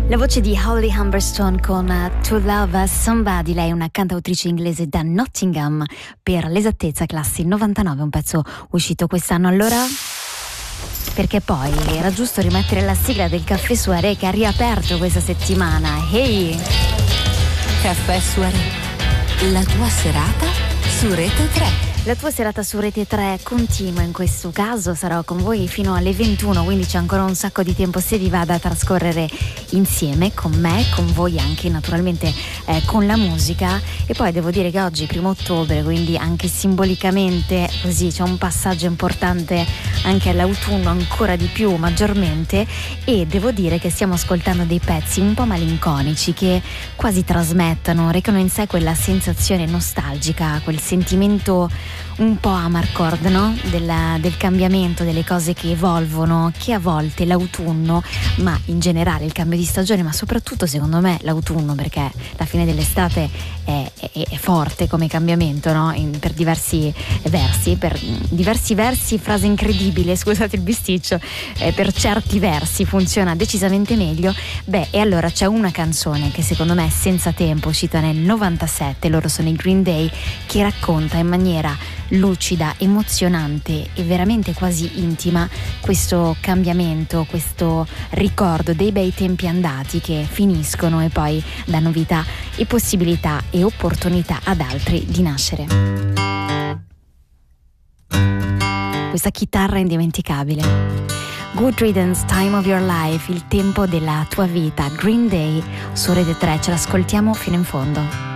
La voce di Holly Humberstone con To Love Somebody. Lei è una cantautrice inglese da Nottingham, per l'esattezza classe 99, un pezzo uscito quest'anno. Allora, perché poi era giusto rimettere la sigla del Caffè Soirée che ha riaperto questa settimana. Hey! Caffè Soirée, la tua serata su Rete 3. La tua serata su Rete 3 continua, in questo caso sarò con voi fino alle 21, quindi c'è ancora un sacco di tempo se vi va da trascorrere insieme con me, con voi anche naturalmente con la musica. E poi devo dire che oggi è 1 ottobre, quindi anche simbolicamente così c'è un passaggio importante anche all'autunno, ancora di più, maggiormente, e devo dire che stiamo ascoltando dei pezzi un po' malinconici che quasi trasmettono, recano in sé quella sensazione nostalgica, quel sentimento un po' amarcord, no? Del cambiamento, delle cose che evolvono, che a volte l'autunno, ma in generale il cambio di stagione, ma soprattutto secondo me l'autunno, perché la fine dell'estate è forte come cambiamento, no? Per diversi versi, frase incredibile, scusate il bisticcio, per certi versi funziona decisamente meglio. E allora c'è una canzone che secondo me è senza tempo, uscita nel 97, loro sono i Green Day, che racconta in maniera lucida, emozionante e veramente quasi intima questo cambiamento, questo ricordo dei bei tempi andati che finiscono e poi danno vita e possibilità e opportunità ad altri di nascere. Questa chitarra indimenticabile. Good Riddance, Time of Your Life, il tempo della tua vita. Green Day su Rete 3, ce l'ascoltiamo fino in fondo.